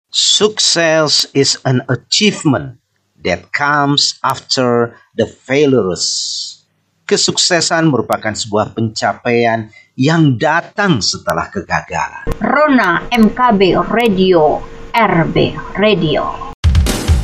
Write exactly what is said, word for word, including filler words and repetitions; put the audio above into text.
Success is an achievement that comes after the failures. Kesuksesan merupakan sebuah pencapaian yang datang setelah kegagalan. Rona M K B Radio, R B Radio.